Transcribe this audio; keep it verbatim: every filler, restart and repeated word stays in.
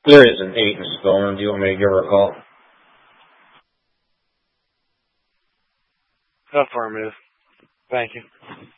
There is an eight, Missus Bowman. Do you want me to give her a call? Affirmative. Thank you.